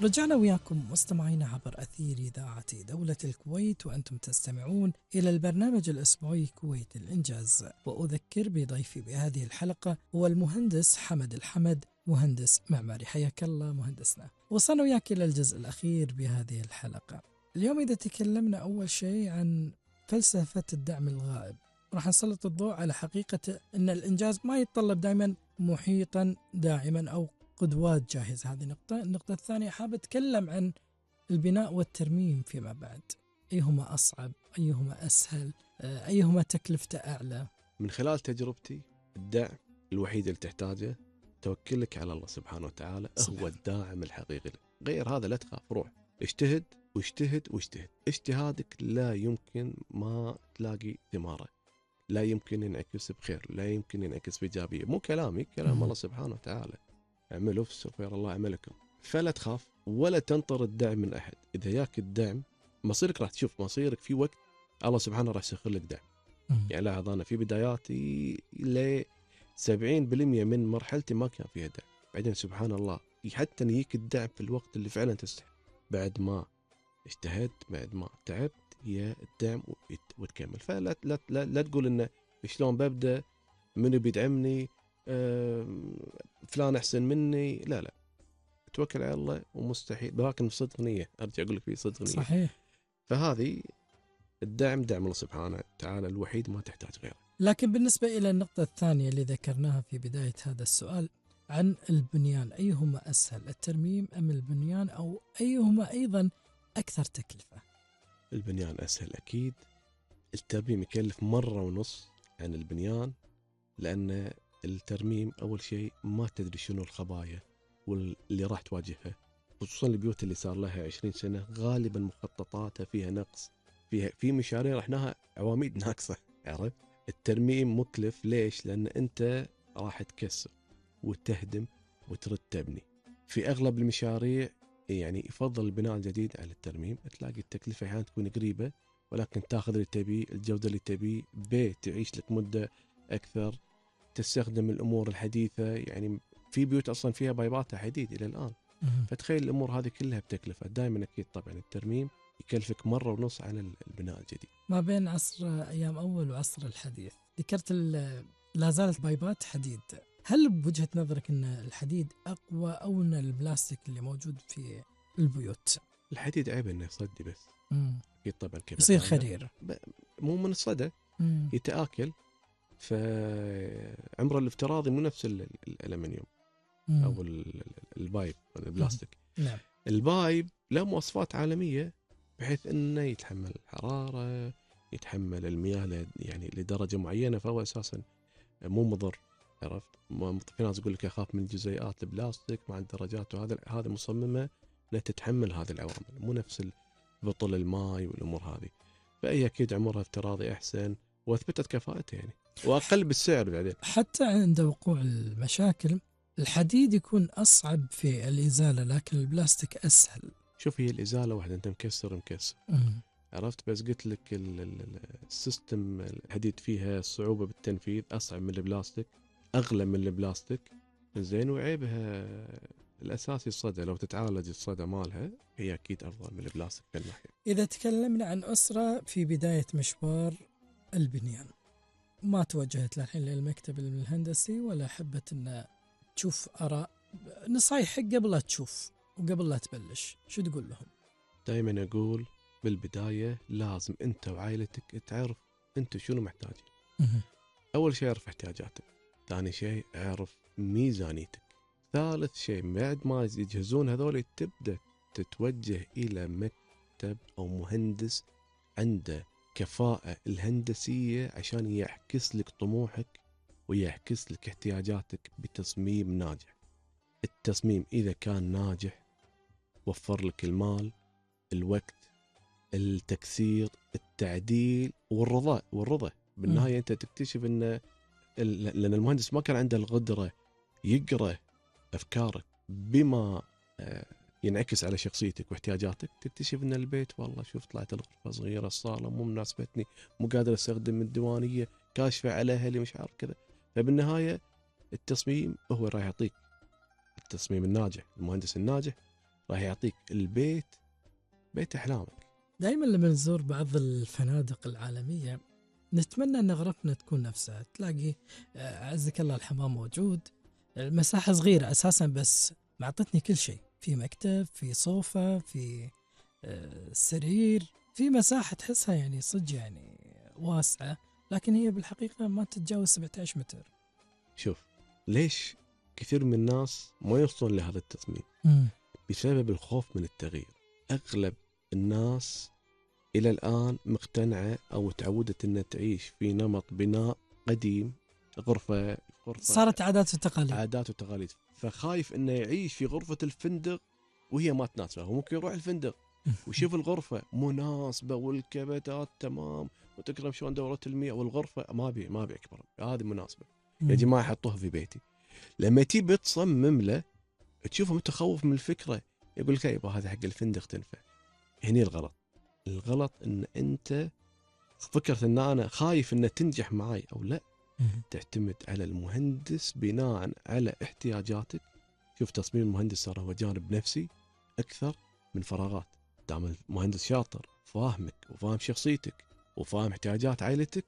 رجعنا وياكم مستمعين عبر أثير إذاعة دولة الكويت، وأنتم تستمعون إلى البرنامج الأسبوعي كويت الإنجاز. وأذكر بضيفي بهذه الحلقة هو المهندس حمد الحمد، مهندس معماري. حياك الله مهندسنا. وصلنا وياك إلى الجزء الأخير بهذه الحلقة. اليوم إذا تكلمنا أول شيء عن فلسفة الدعم الغائب، راح نسلط الضوء على حقيقة أن الإنجاز ما يتطلب دائما محيطا داعما أو قدوات جاهزة. هذه نقطة. النقطة الثانية حاب أتكلم عن البناء والترميم فيما بعد، أيهما أصعب، أيهما أسهل، أيهما تكلفته أعلى. من خلال تجربتي الدعم الوحيد اللي تحتاجه توكلك على الله سبحانه وتعالى، هو الداعم الحقيقي لك. غير هذا لا تخاف، روح اجتهد واجتهد واجتهد. اجتهادك لا يمكن ما تلاقي ثماره، لا يمكن ينعكس بخير، لا يمكن ينعكس بإيجابية. مو كلامي، كلام الله سبحانه وتعالى. اعملوا فسوف يرى الله عملكم. فلا تخاف ولا تنطر الدعم من أحد. إذا ياك الدعم مصيرك راح تشوف مصيرك في وقت الله سبحانه راح يسخر لك دعم. يعني لاحظ أنا في بداياتي ل 70% من مرحلتي ما كان فيها دعم، بعدين سبحان الله حتى يجيك الدعم في الوقت اللي فعلا تستحق. بعد ما اجتهدت، بعد ما تعبت، هي الدعم وتكمل. فلا لا لا, لا تقول إنه شلون ببدأ، منو بيدعمني، فلان أحسن مني. لا لا، توكل على الله ومستحيل. لكن صدق نية، أرجع أقول لك في صدق نية. صحيح. فهذه الدعم دعم الله سبحانه وتعالى الوحيد، ما تحتاج غيره. لكن بالنسبة إلى النقطة الثانية اللي ذكرناها في بداية هذا السؤال عن البنيان، أيهما أسهل، الترميم أم البنيان، أو أيهما أيضا أكثر تكلفة؟ البنيان أسهل أكيد. الترميم يكلف مرة ونص عن البنيان، لأن الترميم أول شيء ما تدري شنو الخبايا واللي راح تواجهها، خصوصا البيوت اللي صار لها 20 سنة غالبا مخططاتها فيها نقص، في مشاريع رحناها عواميد ناقصة. عرفت؟ الترميم مكلف ليش؟ لأن أنت راح تكسر وتهدم وترد تبني. في أغلب المشاريع يعني يفضل البناء الجديد على الترميم. تلاقي التكلفة أحيانا تكون قريبة، ولكن تاخذ اللي تبيه، الجودة اللي تبيه، بيت تعيش لك مدة أكثر، تستخدم الأمور الحديثة. يعني في بيوت أصلا فيها بايباتها حديد إلى الآن. فتخيل الأمور هذه كلها بتكلفة. دائما أكيد طبعا الترميم يكلفك مرة ونص عن البناء الجديد. ما بين عصر أيام أول وعصر الحديث، ذكرت لا زالت بايبات حديد. هل بوجهة نظرك أن الحديد أقوى أو أن البلاستيك اللي موجود في البيوت؟ الحديد عيب إنه يصدي بس. أكيد طبعا كيف يصير خرير، مو من الصدى، يتآكل. فعمره الافتراضي مو نفس الألمنيوم أو البايب البلاستيك. نعم. البايب له مواصفات عالمية بحيث أنه يتحمل الحرارة، يتحمل المياه يعني لدرجة معينة، فهو أساسا مو مضر. عرفت؟ في ناس يقول لك أخاف من جزيئات البلاستيك مع الدرجات، وهذا مصممة أنها تتحمل هذه العوامل، مو نفس بطل الماء والأمور هذه. فهي أكيد عمرها افتراضي أحسن وأثبتت كفاءتها يعني، وأقل بالسعر بعدين. حتى عند وقوع المشاكل الحديد يكون أصعب في الإزالة، لكن البلاستيك أسهل. شوف، هي الإزالة واحدة، أنت مكسر. عرفت؟ بس قلت لك السيستم الحديد فيها صعوبة بالتنفيذ، أصعب من البلاستيك، أغلى من البلاستيك. زين، وعيبها الأساسي الصدى. لو تتعالج الصدى مالها هي أكيد أفضل من البلاستيك في الناحية. إذا تكلمنا عن أسرة في بداية مشوار البنيان، ما توجهت للحين للمكتب الهندسي ولا حبت أن تشوف آراء نصايحك قبل لا تشوف وقبل لا تبلش، شو تقول لهم؟ دائما أقول بالبداية لازم أنت وعائلتك تعرف أنت شنو محتاجين. أول شيء اعرف احتياجاتك، ثاني شيء اعرف ميزانيتك، ثالث شيء بعد ما يجهزون هذول تبدأ تتوجه إلى مكتب أو مهندس عنده كفاءة الهندسية عشان يعكس لك طموحك ويعكس لك احتياجاتك بتصميم ناجح. التصميم إذا كان ناجح وفر لك المال، الوقت، التكسير، التعديل والرضا. بالنهاية أنت تكتشف أن لأن المهندس ما كان عنده القدرة يقرأ أفكارك بما ينعكس على شخصيتك واحتياجاتك، تكتشف أن البيت والله شوف طلعت الغرفة صغيرة، الصالة مو مناسبتني، مو قادر أستخدم الديوانية، كاشفة على أهلي، مش عارف كذا. فبالنهاية التصميم هو راح يعطيك التصميم الناجح. المهندس الناجح راح يعطيك البيت، بيت احلامك. دائما لما نزور بعض الفنادق العالمية نتمنى أن غرفنا تكون نفسها، تلاقي عزك الله الحمام موجود، المساحة صغيرة أساسا بس معطتني كل شيء، في مكتب، في صوفة، في سرير، في مساحة تحسها يعني صدق يعني واسعة، لكن هي بالحقيقة ما تتجاوز 17 متر. شوف ليش كثير من الناس ما يوصلون لهذا التصميم؟ بسبب الخوف من التغيير. أغلب الناس إلى الآن مقتنعة أو تعودت أن تعيش في نمط بناء قديم، غرفة صارت عادات وتقاليد. عادات وتقاليد، فخايف أنه يعيش في غرفة الفندق وهي ما تناسبه. هو ممكن يروح الفندق ويشوف الغرفة مناسبة والكبتات تمام وتكرم شلون دورة المياه والغرفة ما بي أكبر، هذه مناسبة يا جماعة حطوها في بيتي. لما تيجي تصمم له تشوفه متخوف من الفكرة، يقول لك يبا هذا حق الفندق تنفع. هني الغلط ان انت فكرت ان انا خايف ان تنجح معي او لا. تعتمد على المهندس بناء على احتياجاتك. شوف تصميم المهندس صار هو جانب نفسي اكثر من فراغات. دام المهندس شاطر فاهمك وفاهم شخصيتك وفاهم احتياجات عائلتك،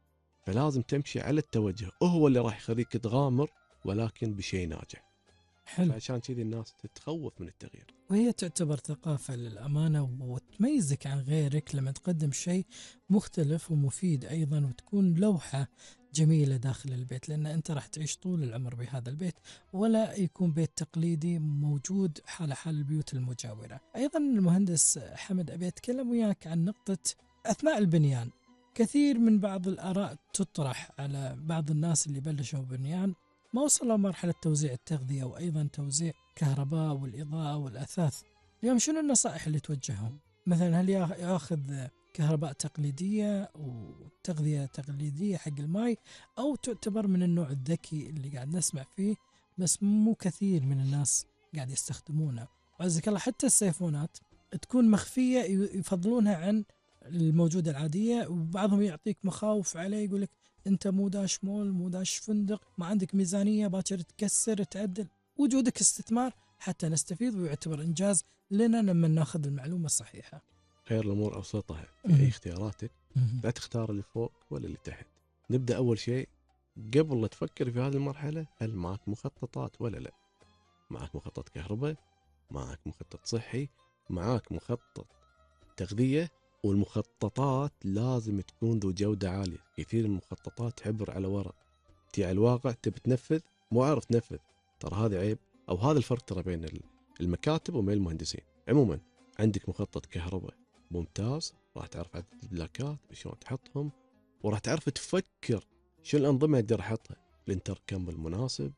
فلازم تمشي على التوجه، وهو اللي راح يخليك تغامر ولكن بشيء ناجح. حلو. فعشان كذي الناس تتخوف من التغيير. وهي تعتبر ثقافة للأمانة، وتميزك عن غيرك لما تقدم شيء مختلف ومفيد أيضا، وتكون لوحة جميلة داخل البيت، لأن أنت راح تعيش طول العمر بهذا البيت، ولا يكون بيت تقليدي موجود حال البيوت المجاورة. أيضا المهندس حمد أبي أتكلم وياك عن نقطة أثناء البنيان. كثير من بعض الآراء تطرح على بعض الناس اللي بلشوا بنيان ما وصلوا مرحلة توزيع التغذية وأيضا توزيع كهرباء والإضاءة والأثاث. اليوم شنو النصائح اللي توجههم؟ مثلا هل ياخذ كهرباء تقليدية وتغذية تقليدية حق الماء، أو تعتبر من النوع الذكي اللي قاعد نسمع فيه بس مو كثير من الناس قاعد يستخدمونه؟ وعزك الله حتى السيفونات تكون مخفية يفضلونها عن الموجودة العادية، وبعضهم يعطيك مخاوف عليه، يقول لك انت مو داش مول، مو داش فندق، ما عندك ميزانية، باكر تكسر تعدل. وجودك استثمار حتى نستفيد ويعتبر إنجاز لنا لما ناخذ المعلومة الصحيحة. خير الأمور أوسطها في أي اختياراتك، لا تختار اللي فوق ولا اللي تحت. نبدأ أول شيء قبل لا تفكر في هذه المرحلة، هل معك مخططات ولا لا؟ معك مخطط كهرباء، معك مخطط صحي، معك مخطط تغذية. والمخططات لازم تكون ذو جودة عالية. كثير من المخططات حبر على ورق، تي على الواقع تبي تنفذ مو عارف تنفذ. ترى هذا عيب، أو هذا الفرق ترى بين المكاتب وبين المهندسين. عموما عندك مخطط كهرباء ممتاز، راح تعرف عدد البلاكات شلون تحطهم، وراح تعرف تفكر شو الأنظمة أقدر أحطها، الانتركم المناسب.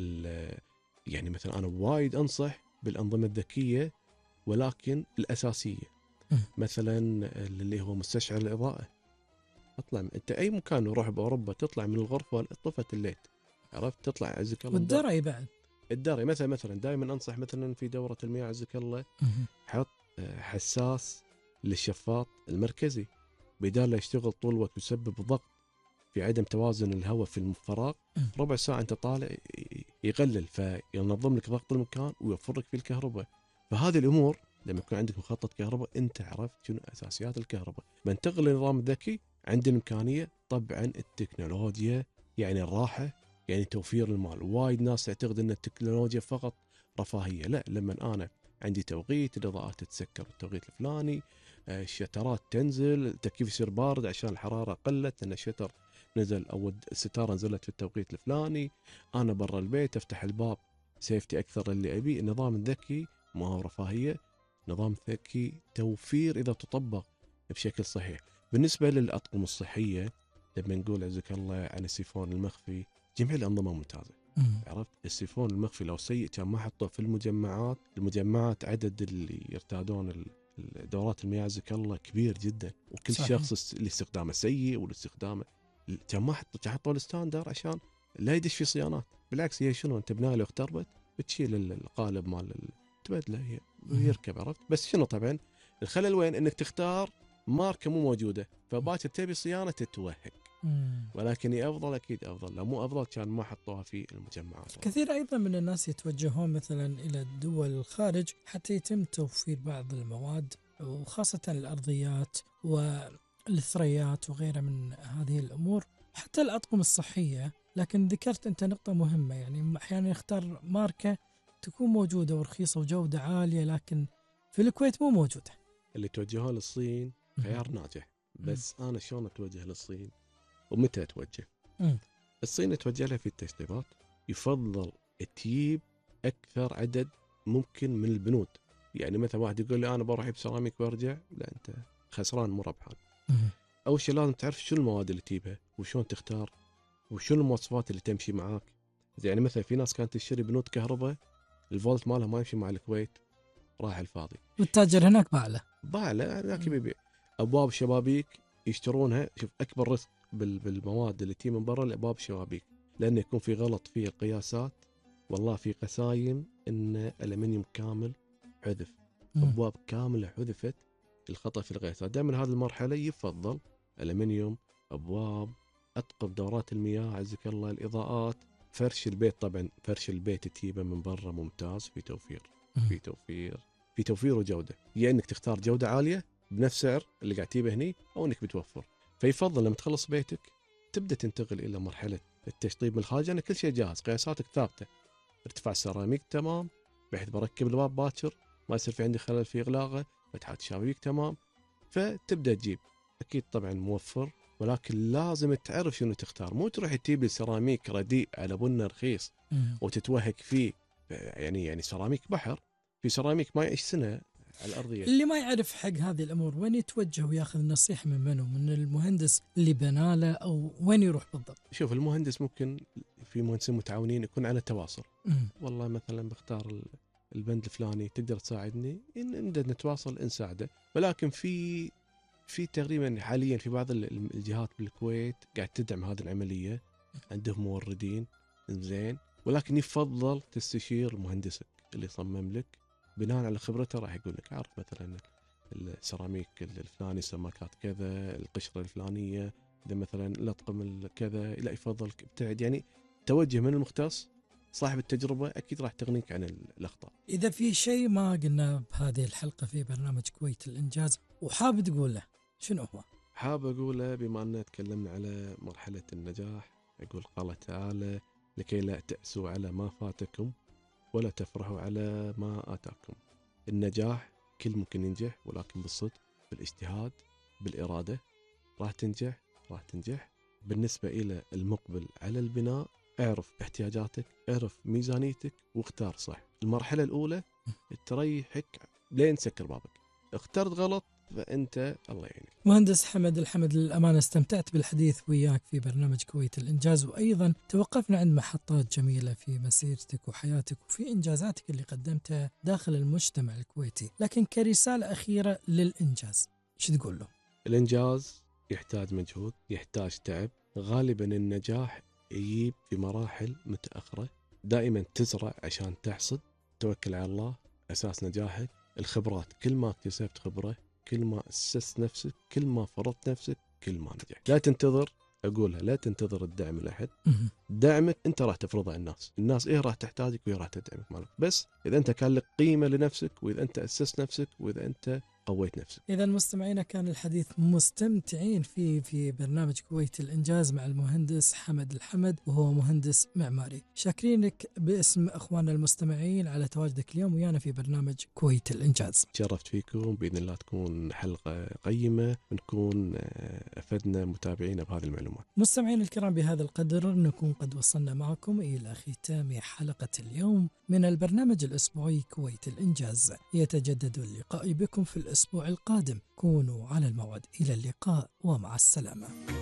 يعني مثلا أنا وايد أنصح بالأنظمة الذكية ولكن الأساسية، مثلا اللي هو مستشعر الإضاءة. اطلع انت اي مكان نروح باوروبا تطلع من الغرفه طفت الليت، عرفت؟ تطلع عزك الله. والدرعي بعد الدرعي مثلا دائما انصح مثلا في دوره المياه عزك الله حط حساس للشفاط المركزي، بدال لا يشتغل طول الوقت ويسبب ضغط في عدم توازن الهواء في الفراغ. ربع ساعه انت طالع يقلل، فينظم لك ضغط المكان ويوفر لك في الكهرباء. فهذه الامور لما يكون عندك مخطط كهرباء انت عرفت شنو اساسيات الكهرباء. بنتقل للنظام الذكي، عندي الامكانيه طبعا التكنولوجيا يعني الراحه، يعني توفير المال. وايد ناس تعتقد ان التكنولوجيا فقط رفاهيه، لا. لما انا عندي توقيت الاضاءات تتسكر التوقيت الفلاني، الشترات تنزل، التكييف يصير بارد عشان الحراره قلت ان الشتر نزل او الستاره نزلت في التوقيت الفلاني، انا برا البيت افتح الباب سيفتي اكثر اللي ابي. النظام الذكي ما هو رفاهيه، نظام ذكي توفير اذا تطبق بشكل صحيح. بالنسبه للاطقم الصحيه، لما نقول عزك الله عن السيفون المخفي، جميع الانظمه ممتازه. عرفت؟ السيفون المخفي لو سيء كان ما حطه في المجمعات عدد اللي يرتادون دورات المياه عزك الله كبير جدا، وكل صحيح. شخص اللي استخدامه سيء والاستخدامه كان ما حطوا الستاندر عشان لا يدش في صيانات. بالعكس هي شنو، انت بناء لو اختربت بتشيل القالب مال تبدله هي ويركب. عرفت؟ بس شنو طبعا الخلل وين؟ انك تختار ماركه مو موجوده، فباكر تبي صيانه تتوهق. ولكن أفضل أكيد أفضل، لو مو أفضل كان ما حطوها في المجمعات. كثير أيضا من الناس يتوجهون مثلا إلى الدول الخارج حتى يتم توفير بعض المواد، وخاصة الأرضيات والثريات وغيرها من هذه الأمور، حتى الأطقم الصحية. لكن ذكرت أنت نقطة مهمة، يعني أحيانا يختار ماركة تكون موجودة ورخيصة وجودة عالية، لكن في الكويت مو موجودة. اللي توجهون للصين خيار ناجح، بس أنا شلون أتوجه للصين ومتى أتوجه؟ الصين أتوجه لها في التشطيبات، يفضل تجيب أكثر عدد ممكن من البنود. يعني مثلا واحد يقول لي أنا بروح أجيب سيراميك وارجع، لا أنت خسران مو ربحان. أول شيء لازم تعرف شو المواد اللي تجيبها وشون تختار وشو المواصفات اللي تمشي معاك. يعني مثلا في ناس كانت تشتري بنود كهرباء الفولت مالها ما يمشي مع الكويت، راح الفاضي. والتاجر هناك باعله هناك يبيع. أبواب شبابيك يشترونها، شوف أكبر رزق بالمواد اللي تجي من برا الأبواب الشبابيك، لأنه يكون في غلط في القياسات. والله في قسايم إن ألمنيوم كامل حذف، أبواب كاملة حذفت، الخطأ في القياسات. دائما هذه المرحلة يفضل ألمنيوم، أبواب، أطقم دورات المياه، عزك الله، الإضاءات، فرش البيت. طبعا فرش البيت تجيبه من برا ممتاز، في توفير في توفير وجودة. يا إنك تختار جودة عالية بنفس سعر اللي قاعد تجيبه هني، أو إنك بتوفر. فيفضل لما تخلص بيتك تبدأ تنتقل إلى مرحلة التشطيب من الخارج، أنا كل شيء جاهز، قياساتك ثابتة، ارتفاع السيراميك تمام، بحيث بركب الباب باكر ما يصير في عندي خلل في إغلاقه، فتحات الشبابيك تمام، فتبدأ تجيب. أكيد طبعا موفر، ولكن لازم تعرف شنو تختار. مو تروح تجيب لي سيراميك رديء على بنا رخيص وتتوهق فيه. يعني سيراميك بحر، في سيراميك ما يعيش سنة على الأرضية. اللي ما يعرف حق هذه الأمور وين يتوجه وياخذ نصيحة من منه؟ من المهندس اللي بناله، أو وين يروح بالضبط؟ شوف، المهندس ممكن في مهندسين متعاونين يكون على تواصل. والله مثلا بختار البند الفلاني، تقدر تساعدني؟ نقدر نتواصل نساعده. ولكن في تقريبا حاليا في بعض الجهات بالكويت قاعد تدعم هذه العملية، عندهم موردين زين، ولكن يفضل تستشير مهندسك اللي يصمم لك بناء على خبرته. راح يقول لك عارف مثلا السيراميك الفلاني سماكات كذا، القشرة الفلانية، إذا مثلا الأطقم كذا، لا يفضل ابتعد. يعني توجه من المختص صاحب التجربة، أكيد راح تغنيك عن الأخطاء. إذا في شيء ما قلنا بهذه الحلقة في برنامج كويت الإنجاز وحاب تقوله، شنو هو؟ حاب أقوله بما أننا تكلمنا على مرحلة النجاح، أقول قال تعالى: لكي لا تأسوا على ما فاتكم ولا تفرحوا على ما آتاكم. النجاح كل ممكن ينجح، ولكن بالصدق، بالاجتهاد، بالإرادة راح تنجح. بالنسبة إلى المقبل على البناء، اعرف احتياجاتك، اعرف ميزانيتك، واختار صح. المرحلة الأولى تريحك لين تسكر بابك. اخترت غلط فأنت الله يعينك. مهندس حمد الحمد، للأمانة استمتعت بالحديث وياك في برنامج كويت الإنجاز، وأيضا توقفنا عند محطات جميلة في مسيرتك وحياتك وفي إنجازاتك اللي قدمتها داخل المجتمع الكويتي. لكن كرسالة أخيرة للإنجاز، شو تقول له؟ الإنجاز يحتاج مجهود، يحتاج تعب. غالبا النجاح يجيب في مراحل متأخرة. دائما تزرع عشان تحصد. توكل على الله أساس نجاحك. الخبرات، كل ما اكتسبت خبرة، كل ما أسست نفسك، كل ما فرضت نفسك، كل ما نجحت. لا تنتظر، أقولها، لا تنتظر الدعم الأحد. دعمك أنت راح تفرضه على الناس إيه راح تحتاجك وإيه راح تدعمك مالك. بس إذا أنت كان لك قيمة لنفسك، وإذا أنت أسست نفسك، وإذا أنت قويت نفسك. إذا مستمعينا كان الحديث مستمتعين في برنامج كويت الإنجاز مع المهندس حمد الحمد، وهو مهندس معماري. شاكرينك باسم أخواننا المستمعين على تواجدك اليوم ويانا في برنامج كويت الإنجاز. شرفت فيكم، بإذن الله تكون حلقة قيمة ونكون أفدنا متابعينا بهذه المعلومات. مستمعين الكرام، بهذا القدر نكون قد وصلنا معكم إلى ختام حلقة اليوم من البرنامج الأسبوعي كويت الإنجاز. يتجدد اللقاء بكم في الأسبوع القادم. كونوا على الموعد. إلى اللقاء ومع السلامة.